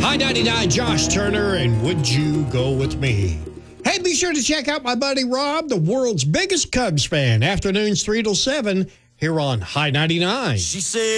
High 99, Josh Turner, and Would You Go With Me? Hey, be sure to check out my buddy Rob, the world's biggest Cubs fan. Afternoons 3 till 7 here on High 99. She said.